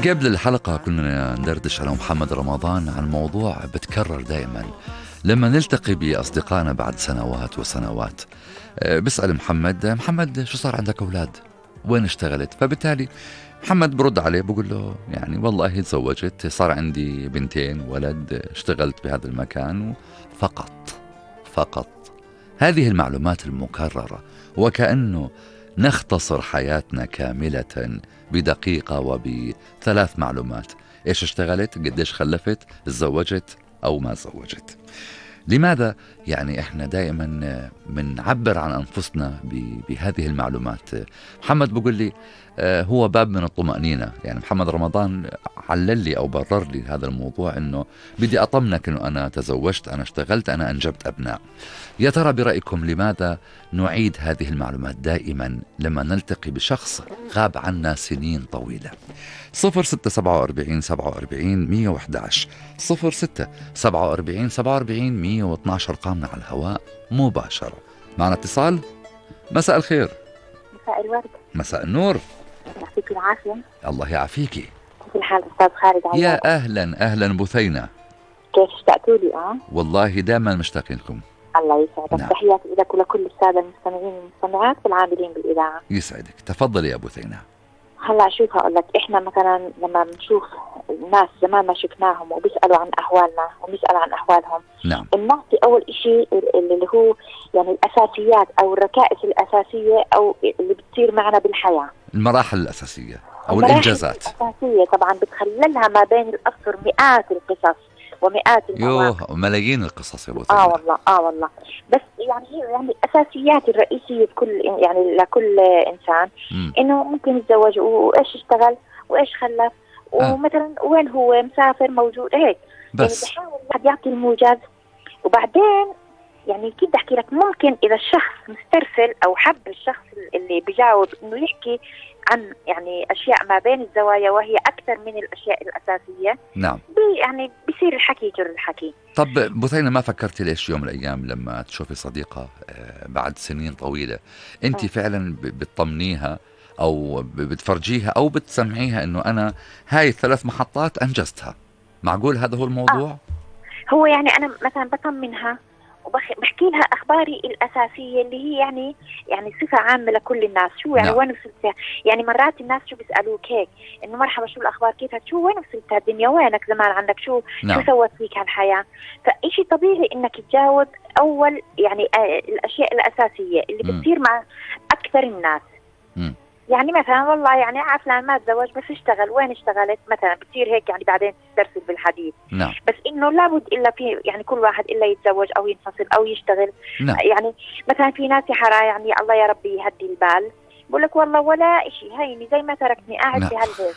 قبل الحلقة كنا ندردش أنا ومحمد رمضان عن موضوع بتكرر دائما لما نلتقي بأصدقائنا بعد سنوات وسنوات. بسأل محمد شو صار عندك أولاد؟ وين اشتغلت؟ فبالتالي محمد برد عليه بقول له يعني والله تزوجت، صار عندي بنتين ولد، اشتغلت بهذا المكان فقط. هذه المعلومات المكررة، وكأنه نختصر حياتنا كاملة بدقيقة وبثلاث معلومات: إيش اشتغلت، قديش خلفت، تزوجت أو ما تزوجت. لماذا يعني إحنا دائما بنعبر عن أنفسنا بهذه المعلومات؟ محمد بقول لي هو باب من الطمأنينة. يعني محمد رمضان علل لي أو برر لي هذا الموضوع إنه بدي أطمنك إنه أنا تزوجت، أنا اشتغلت، أنا أنجبت أبناء. يا ترى برأيكم لماذا نعيد هذه المعلومات دائما لما نلتقي بشخص غاب عنا سنين طويلة؟ 06-47-47-111 06-47-47-112 رقمنا على الهواء مباشرة. معنا اتصال. مساء الخير. مساء الورد. مساء النور. يعطيك العافية. الله يعافيكي. كيف الحال أستاذ خالد عياد؟ يا أهلا بثينة. كيف اشتقتوا لي؟ والله دائما مشتاقين لكم. الله يسعدك. نعم. تحياتي لك ولكل السادة المستمعين والمستمعات والعاملين بالإذاعة. يسعدك، تفضلي يا بثينة. هلا شوف هقول لك، احنا مثلا لما بنشوف الناس زمان ما شفناهم وبيسألوا عن أحوالنا ونسأل عن أحوالهم، نعم. بنعطي أول إشي اللي هو يعني الأساسيات أو الركائز الأساسية أو اللي بتصير معنا بالحياة، المراحل الأساسية أو الإنجازات الأساسية. طبعا بتخللها ما بين الأسطر مئات القصص ومئات المواقف، ملايين القصص يا بثينة. والله بس يعني هي يعني الأساسيات الرئيسية بكل يعني لكل إنسان إنه ممكن يتزوج وإيش اشتغل وإيش خلف ومثلا وين هو مسافر موجود هيك. بس يعني بحاول الواحد يعطي الموجز، وبعدين يعني كيف بدي أحكي لك، ممكن إذا الشخص مسترسل أو حب الشخص اللي بيجاوب إنه يحكي عن يعني أشياء ما بين الزوايا وهي أكثر من الأشياء الأساسية، نعم، يعني بيصير الحكي يجر الحكي. طب بثينة، ما فكرتي ليش يوم من الأيام لما تشوفي صديقة بعد سنين طويلة أنت فعلا بتطمنيها أو بتفرجيها أو بتسمعيها إنه أنا هاي الثلاث محطات أنجزتها؟ معقول هذا هو الموضوع؟ هو يعني أنا مثلا بطمنها وبحكي لها أخباري الأساسية اللي هي يعني صفة عامة لكل الناس. شو يعني؟ نعم. وين وصلت؟ يعني مرات الناس شو بيسألوك هيك إنه مرحبا شو الأخبار، كيف شو وين وصلت الدنيا، وينك زمان عنك شو نعم. شو سوت فيك هالحياة. فإشي طبيعي إنك تجاوب أول يعني الأشياء الأساسية اللي بتصير مع أكثر الناس. يعني مثلا والله يعني فلان ما تزوج بس اشتغل، وين اشتغلت مثلا، بتصير هيك يعني بعدين تسترسل بالحديث. نعم. بس انه لابد الا في يعني كل واحد الا يتزوج او ينفصل او يشتغل. نعم. يعني مثلا في ناس يا حرا يعني الله يا ربي يهدي البال، بقول لك والله ولا اشي هيني زي ما تركني قاعد في هالبيت.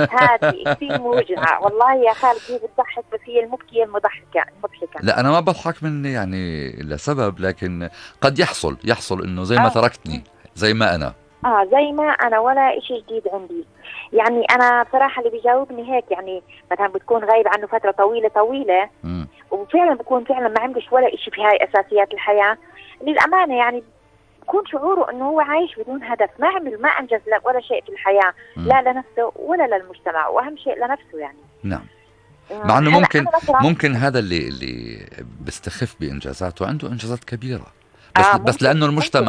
هذه كثير موجعة والله يا خالد، هي بتضحك بس هي المبكية المضحكة. لا أنا ما بضحك من يعني لسبب، لكن قد يحصل إنه زي ما تركتني زي ما أنا زي ما أنا ولا إشي جديد عندي. يعني أنا بصراحة اللي بيجاوبني هيك يعني مثلا بتكون غايب عنه فترة طويلة وفعلا بكون فعلا ما عندش ولا إشي في هاي أساسيات الحياة للأمانة. يعني بكون شعوره إنه هو عايش بدون هدف، ما عمل ما أنجز ولا شيء في الحياة، لا لنفسه ولا للمجتمع، وأهم شيء لنفسه يعني. نعم. مع أنه ممكن هذا اللي بيستخف بإنجازاته عنده إنجازات كبيرة، بس لأنه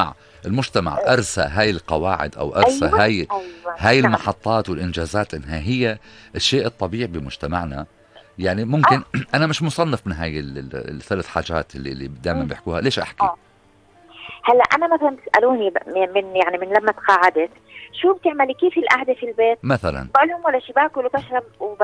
المجتمع أرسى هاي القواعد أو أرسى هاي المحطات والإنجازات إنها هي الشيء الطبيعي بمجتمعنا. يعني ممكن أنا مش مصنف من هاي الثلاث حاجات اللي دائما بيحكوها. ليش أحكي؟ هلا أنا مثلا بيسألوني من لما تقاعدت شو بتعملي، كيف القعدة في البيت مثلا، بقول لهم ولا شي، باكل وبشرب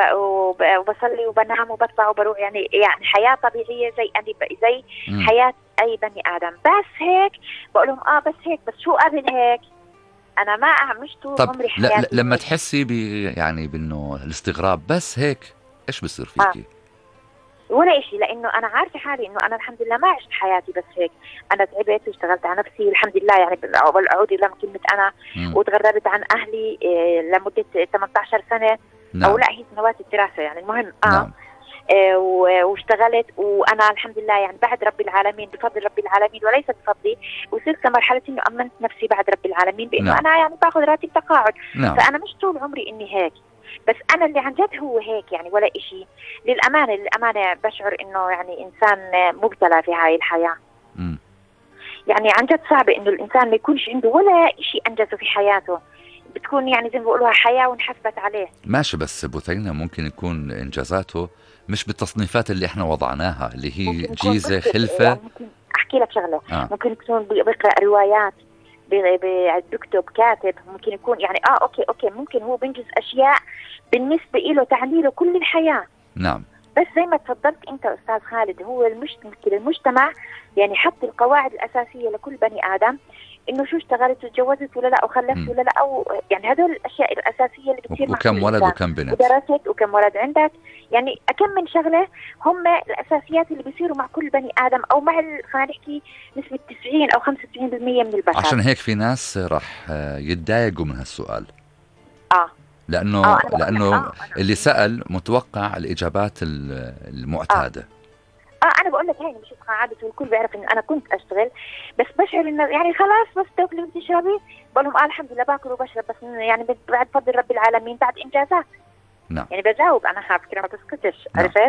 وبصلي وبنام وبطلع وبروح، يعني حياة طبيعية زي حياة أي بني آدم. بس هيك بقول لهم بس هيك، بس شو قبل هيك؟ أنا ما مش طول عمري حياتي. لما تحسي يعني بأنه الاستغراب بس هيك، إيش بصير فيكي؟ ولا إشي، لأنه أنا عارفة حالي إنه أنا الحمد لله ما عشت حياتي بس هيك. أنا تعبت واشتغلت على نفسي الحمد لله، يعني أعود إلى كلمة أنا وتغربت عن أهلي لمدة 18 سنة. نعم. أو لا هي سنوات الدراسة يعني المهم نعم. واشتغلت وأنا الحمد لله يعني بعد رب العالمين بفضل رب العالمين وليس بفضلي، وصلت لمرحلة إنه أمنت نفسي بعد رب العالمين بإنه نعم. أنا يعني باخذ راتب تقاعد. نعم. فأنا مش طول عمري إني هيك. بس أنا اللي عن جد هو هيك يعني ولا إشي. للأمانة بشعر إنه يعني إنسان مبتلى في هاي الحياة. يعني عن جد صعب إنه الإنسان ما يكونش عنده ولا إشي أنجزه في حياته، بتكون يعني زي ما بيقولوها حياة وانحسبت عليه. ماشي، بس بثينة ممكن يكون إنجازاته مش بالتصنيفات اللي احنا وضعناها، اللي هي جيزة خلفة. يعني ممكن أحكي لك شغلة. ممكن يكون بيقرأ روايات، بيكتب كاتب، ممكن يكون يعني أوكي ممكن هو بينجز أشياء بالنسبة إله تعني له كل الحياة. نعم. بس زي ما تفضلت أنت أستاذ خالد، هو المجتمع يعني حط القواعد الأساسية لكل بني آدم، إنه شو اشتغلت وتجوزت ولا لا وخلفت ولا لا، أو يعني هدول الأشياء الأساسية اللي بتصير مع وكم ولد وكم بنت ودرست وكم ولد عندك، يعني كم من شغلة هم الأساسيات اللي بيصيروا مع كل بني آدم، أو مع خلينا نحكي نسبة 90 أو 95% من البشر. عشان هيك في ناس راح يتضايقوا من هالسؤال. لأنه اللي سأل متوقع الإجابات المعتادة. انا بقول لك هي مش قاعدة، والكل بيعرف ان انا كنت اشتغل، بس بشعر انه يعني خلاص بس تاكلي وتشربي، بقول لهم الحمد لله باكل وبشرب، بس يعني بعد فضل رب العالمين بعد انجازات. نعم. يعني بجاوب انا على فكرة ما تسكتش. نعم. عرفت؟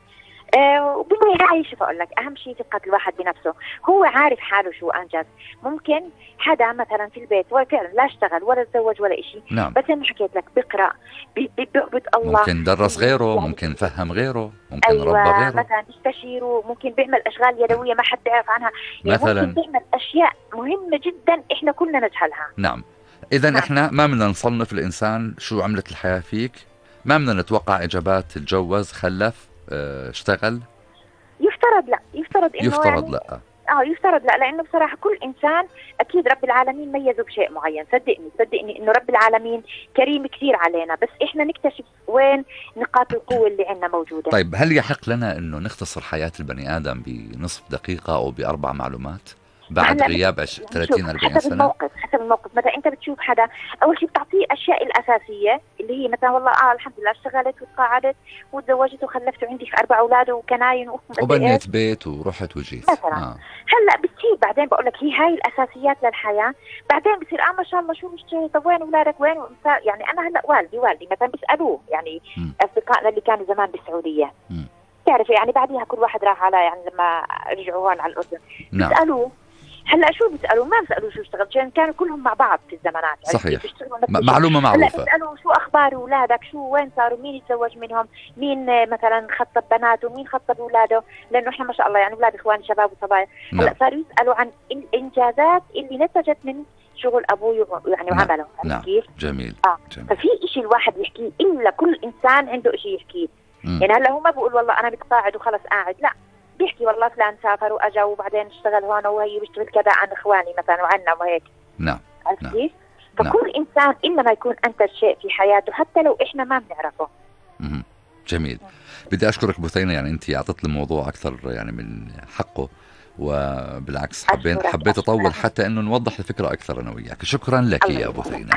وبالنهاية شوف أقول لك أهم شيء ثقة الواحد بنفسه، هو عارف حاله شو أنجز. ممكن حدا مثلا في البيت فعلا لا اشتغل ولا تزوج ولا إشي. نعم. بس أنا حكيت لك بيقرأ بيعبد الله، ممكن درس غيره، يعني ممكن فهم غيره، ممكن ربى غيره، مثلا يستشيره، ممكن بيعمل أشغال يدوية ما حد بيعرف عنها، يعني مثلا ممكن بيعمل أشياء مهمة جدا إحنا كلنا نجهلها. نعم. إذا إحنا ما بدنا نصنف الإنسان شو عملت الحياة فيك، ما بدنا نتوقع إجابات تجوز خلف اشتغل. يفترض يعني لا يفترض لا، لانه بصراحه كل انسان اكيد رب العالمين ميزه بشيء معين. صدقني انه رب العالمين كريم كثير علينا، بس احنا نكتشف وين نقاط القوه اللي عندنا موجوده. طيب هل يحق لنا انه نختصر حياه البني ادم بنصف دقيقه او ب4 معلومات بعد غياب 30-40 سنه؟ حسب الموقف. مثلا انت بتشوف حدا اول شيء بتعطيه الاشياء الاساسيه اللي هي مثلا والله الحمد لله اشتغلت وتقاعدت وتزوجت وخلفت وعندي 4 اولاد وكناين وبنيت بيت ورحت وجيت مثلا. هلا بتصير بعدين بقول لك هي هاي الاساسيات للحياه، بعدين بصير ما شاء الله شو مشتري، طب وين اولادك وين؟ يعني انا هلا والدي مثلا بيسالوه، يعني اصدقائنا اللي كانوا زمان بالسعوديه تعرف يعني بعديها كل واحد راح على يعني لما رجعوا هون على الاردن. نعم. بيسالوه هلا شو بيسالوا؟ ما بيسالوا شو اشتغلت، عشان كانوا كلهم مع بعض في الزمانات. صحيح. معلومه معروفه. هلا بيسالوا شو اخبار اولادك، شو وين صاروا، مين يتزوج منهم، مين مثلا خطب بناته، مين خطب اولاده، لانه احنا ما شاء الله يعني اولاد اخواني شباب وصبايا. هلا صاروا يسالوا عن الانجازات اللي نتجت من شغل ابوه يعني وعمله. نعم. كيف؟ جميل. ففي شيء الواحد يحكيه، الا كل انسان عنده شيء يحكيه. يعني هلا هو ما بقول والله انا متقاعد وخلص قاعد، لا بيحكي والله فلان سافر واجا وبعدين اشتغل هون وهي بيشتغل كذا عن اخواني مثلا وعنا وهيك. نعم. عرفت كيف؟ فكل انسان انما يكون انتج شيء في حياته حتى لو احنا ما بنعرفه. جميل. بدي اشكرك بثينة، يعني انت اعطيت الموضوع اكثر يعني من حقه، وبالعكس حبيت اطول حتى انه نوضح الفكره اكثر انا وياك. شكرا لك يا بثينة.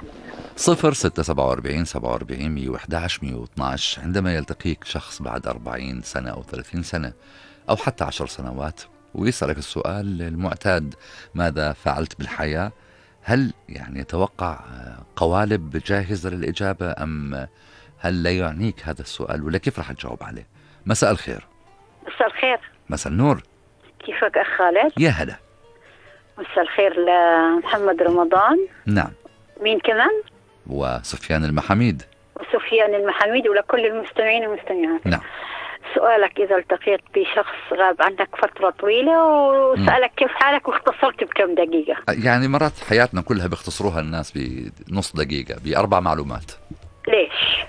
0647 47 111 112. عندما يلتقيك شخص بعد 40 سنة أو 30 سنة أو حتى 10 سنوات ويسألك السؤال المعتاد ماذا فعلت بالحياة، هل يعني يتوقع قوالب جاهزة للإجابة، أم هل لا يعنيك هذا السؤال، ولا كيف رح تجاوب عليه؟ مساء الخير. مساء الخير. مساء النور. كيفك أخ خالد؟ يا هلا. مساء الخير لمحمد رمضان. نعم. مين كمان؟ وسفيان المحاميد. وسفيان المحاميد، ولكل المستمعين والمستمعات. نعم. سؤالك إذا التقيت بشخص غاب عنك فترة طويلة وسألك كيف حالك واختصرت بكم دقيقة. يعني مرات حياتنا كلها بيختصروها الناس بنص دقيقة، ب4 معلومات. ليش؟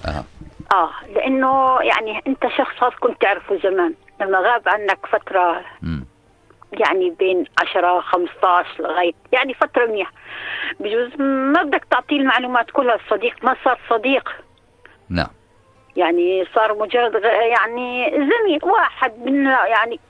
لأنه يعني أنت شخص كنت تعرفه زمان، لما غاب عنك فترة يعني بين 10-15 لغاية يعني فترة منيحة، بجوز ما بدك تعطيه المعلومات كلها. الصديق ما صار صديق. نعم. يعني صار مجرد يعني زميل واحد من يعني